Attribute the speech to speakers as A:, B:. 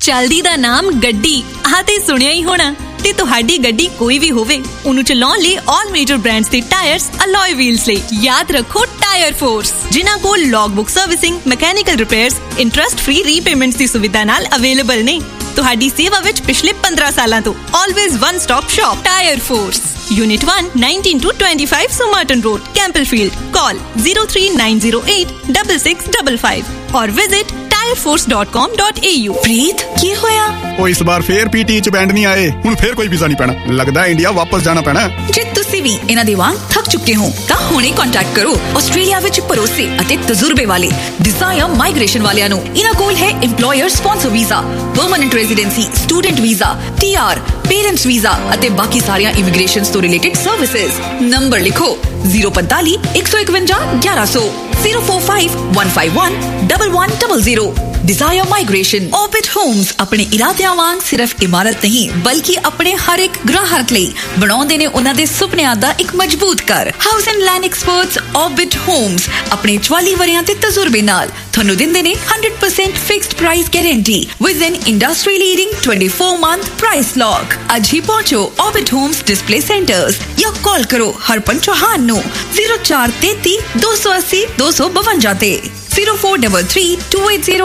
A: चलदी दा नाम गड्डी आह ते सुनिया ही होना। ते तुहाडी गड्डी कोई भी होवे उन्हें चलाउण लई ऑल मेजर ब्रांड्स दे टायर्स अलॉय व्हील्स लई याद रखो टायर फोर्स, जिन्हां कोल log book servicing, mechanical repairs, interest free repayments दी सुविधा नाल अवेलेबल ने। तुहाडी सेवा विच पिछले 15 सालां तो always one stop shop tyre force. Unit 1 19-25 Somerton Road, Campbellfield. Call 03908 6655 और visit tireforce.com.au।
B: प्रीत की होया?
C: ओ इस बार फेर पीटी च बैंड नहीं आए, हुण फेर कोई वीजा नहीं पैना। लगदा है इंडिया वापस जाना पैना।
B: जे तुसी भी इना दे वांग थक चुके हो तां हुणे कांटेक्ट करो आस्ट्रेलिया विच भरोसे ਅਤੇ ਤਜਰਬੇ ਵਾਲੇ डिजायर माइग्रेशन वालियां ਨੂੰ। इना कोल है employer sponsor visa, permanent residency, student visa, TR, parents visa ਅਤੇ बाकी सारियां इमिग्रेशन ਤੋਂ रिलेटेड सर्विसेज। नंबर लिखो 045 151 1100 045 151 1100। Dzire migration. ऑर्बिट होम्स अपने इरादियां वांग सिर्फ इमारत नहीं बल्कि अपने हर एक ग्राहक ਲਈ ਬਣਾਉਂਦੇ ਨੇ ਉਹਨਾਂ ਦੇ ਸੁਪਨਿਆਂ ਦਾ ਇੱਕ ਮਜ਼ਬੂਤ ਘਰ। House and land experts orbit Holmes ਆਪਣੇ 44 ਵਰਿਆਂ ਦੇ ਤਜਰਬੇ ਨਾਲ ਤੁਹਾਨੂੰ ਦਿੰਦੇ ਨੇ 100% fixed price guarantee with N industry leading 24-month price lock. ਅੱਜ ਹੀ ਪਹੁੰਚੋ ऑर्बिट होम्स डिस्प्ले सेंटर्स ਜਾਂ ਕਾਲ ਕਰੋ ਹਰਪਨ ਚੌਹਾਨ ਨੂੰ 0433 280 252 ਤੇ 0433 280